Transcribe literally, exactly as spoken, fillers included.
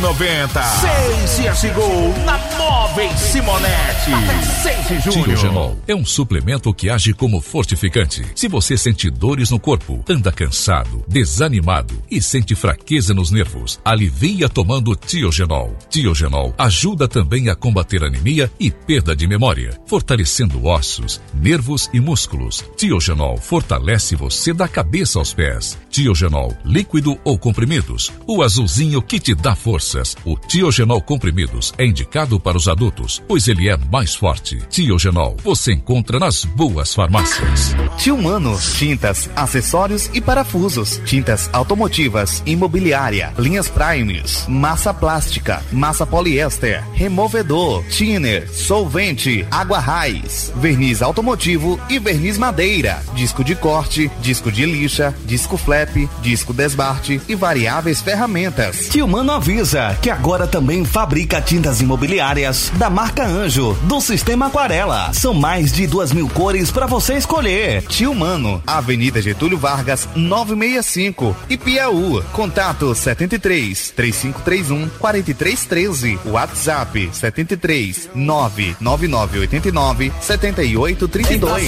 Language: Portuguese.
noventa. Seis C S G O na Móveis Simonetti. Até seis de junho. Tiogenol é um suplemento que age como fortificante. Se você sente dores no corpo, anda cansado, desanimado e sente fraqueza nos nervos, alivia tomando Tiogenol. Tiogenol ajuda também a combater anemia e perda de memória, fortalecendo ossos, nervos e músculos. Tiogenol fortalece você da cabeça aos pés. Tiogenol, líquido ou comprimidos, o azulzinho que te dá forças. O Tiogenol comprimidos é indicado para os adultos, pois ele é mais forte. Tiogenol, você encontra nas boas farmácias. Tio Mano, tintas, acessórios e parafusos, tintas automotivas, imobiliária, linhas Primes, massa plástica, massa poliéster, removedor, thinner, solvente, água raiz, verniz automotivo e verniz madeira, disco de corte, disco de lixa, disco flap, disco desbarte e variáveis ferramentas. Tio Mano avisa que agora também fabrica tintas imobiliárias da marca Anjo, do sistema Aquarela. São mais de duas mil cores para você escolher. Tio Mano, Avenida Getúlio Vargas, novecentos e sessenta e cinco, Ipiaú. Contato setenta e três, três cinco três um, quatro três um três. WhatsApp setenta e três, nove nove nove oito nove, sete oito três dois.